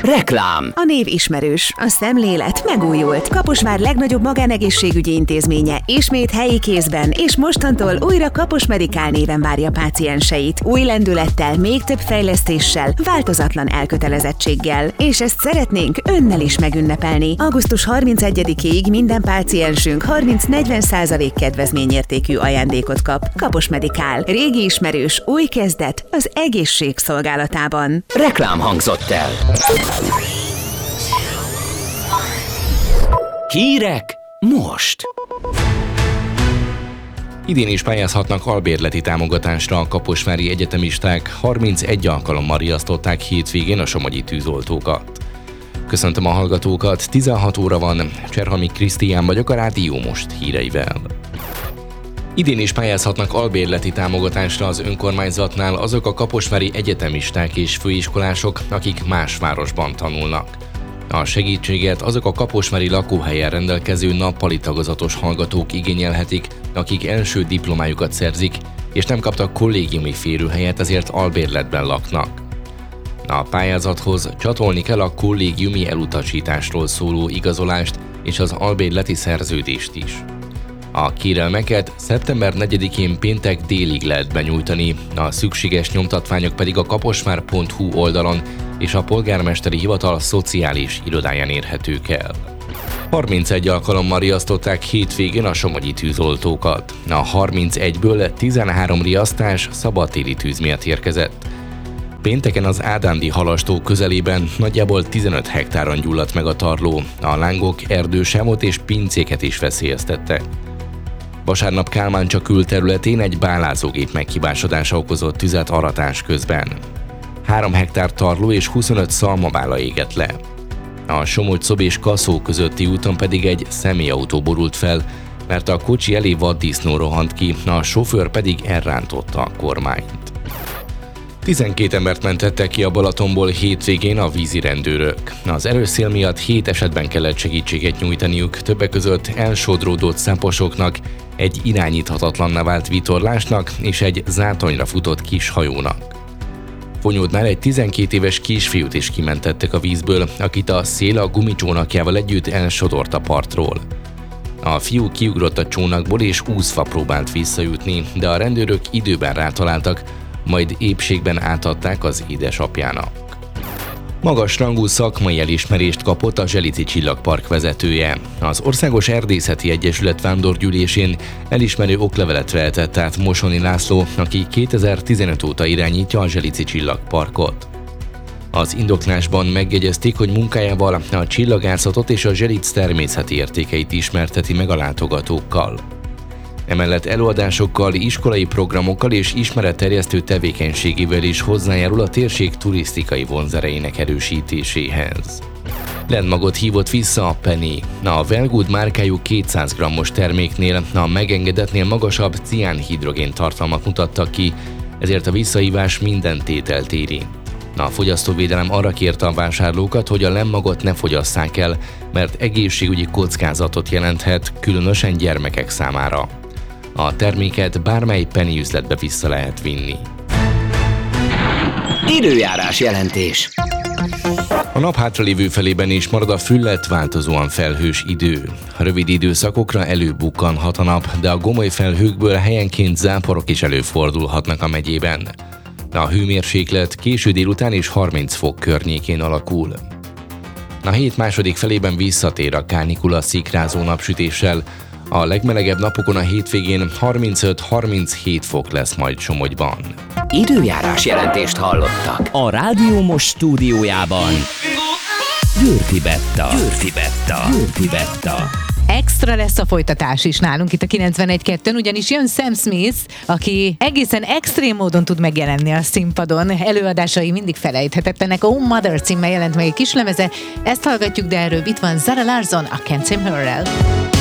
Reklám. A név ismerős, a szemlélet megújult. Kaposvár legnagyobb magánegészségügyi intézménye ismét helyi kézben, és mostantól újra Kapos Medikál néven várja pácienseit. Új lendülettel, még több fejlesztéssel, változatlan elkötelezettséggel. És ezt szeretnénk önnel is megünnepelni. Augusztus 31-ig minden páciensünk 30-40% kedvezményértékű ajándékot kap. Kapos Medikál. Régi ismerős, új kezdet az egészség szolgálatában. Reklám hangzott el. Hírek most. Idén is pályázhatnak albérleti támogatásra a kaposvári egyetemisták, 31 alkalommal riasztották hétvégén a somogyi tűzoltókat. Köszöntöm a hallgatókat, 16 óra van, Cserhami Krisztián vagyok a Rádió Most híreivel. Idén is pályázhatnak albérleti támogatásra az önkormányzatnál azok a kaposvári egyetemisták és főiskolások, akik más városban tanulnak. A segítséget azok a kaposvári lakóhelyen rendelkező nappali tagozatos hallgatók igényelhetik, akik első diplomájukat szerzik, és nem kaptak kollégiumi férőhelyet, ezért albérletben laknak. A pályázathoz csatolni kell a kollégiumi elutasításról szóló igazolást és az albérleti szerződést is. A kérelmeket szeptember 4-én péntek délig lehet benyújtani, a szükséges nyomtatványok pedig a kaposvár.hu oldalon és a polgármesteri hivatal szociális irodáján érhetők el. 31 alkalommal riasztották hétvégén a somogyi tűzoltókat. A 31-ből 13 riasztás szabadtéri tűz miatt érkezett. Pénteken az Ádándi halastó közelében nagyjából 15 hektáron gyulladt meg a tarló, a lángok erdősávot és pincéket is veszélyeztettek. Vasárnap Kálmáncsa külterületén egy bálázógép meghibásodása okozott tüzet aratás közben. 3 hektár tarló és 25 szalmabála égett le. A Somogy-Szob és Kaszó közötti úton pedig egy személyautó borult fel, mert a kocsi elé vaddisznó rohant ki, a sofőr pedig elrántotta a kormányt. 12 embert mentettek ki a Balatonból hétvégén a vízirendőrök. Az erőszél miatt 7 esetben kellett segítséget nyújtaniuk, többek között elsodródott száposoknak, egy irányíthatatlanná vált vitorlásnak és egy zátonyra futott kis hajónak. Fonyódnál egy 12 éves kisfiút is kimentettek a vízből, akit a szél a gumicsónakjával együtt elsodort a partról. A fiú kiugrott a csónakból és úszva próbált visszajutni, de a rendőrök időben rátaláltak, majd épségben átadták az édesapjának. Magas rangú szakmai elismerést kapott a Zselici Csillagpark vezetője. Az Országos Erdészeti Egyesület vándorgyűlésén elismerő oklevelet vehetett át Mosoni László, aki 2015 óta irányítja a Zselici Csillagparkot. Az indoklásban megjegyezték, hogy munkájával a csillagászatot és a Zselic természeti értékeit ismerteti meg a látogatókkal. Emellett előadásokkal, iskolai programokkal és ismeretterjesztő tevékenységével is hozzájárul a térség turisztikai vonzerejének erősítéséhez. Landmagot hívott vissza a Penny. A Wellgood márkájú 200 g-os terméknél a megengedetnél magasabb ciánhidrogén tartalmat mutattak ki, ezért a visszahívás minden tételt érint. A fogyasztóvédelem arra kérte a vásárlókat, hogy a Landmagot ne fogyasszák el, mert egészségügyi kockázatot jelenthet, különösen gyermekek számára. A terméket bármely Penny üzletbe vissza lehet vinni. Időjárás jelentés. A nap hátralévő felében is marad a fülledt, változóan felhős idő. Rövid időszakokra előbukkanhat a nap, de a gomoly felhőkből helyenként záporok is előfordulhatnak a megyében. A hőmérséklet késő délután is 30 fok környékén alakul. A hét második felében visszatér a kánikula szikrázó napsütéssel. A legmelegebb napokon a hétvégén 35-37 fok lesz majd Somogyban. Időjárás jelentést hallottak. A Rádió Most stúdiójában Győrfi Betta. Extra lesz a folytatás is nálunk itt a 91.2-n, ugyanis jön Sam Smith, aki egészen extrém módon tud megjelenni a színpadon. Előadásai mindig felejthetetlenek. Oh Mother címmel jelent meg egy kislemeze. Ezt hallgatjuk, de erről itt van Zara Larsson a Can't Tame Her-rel.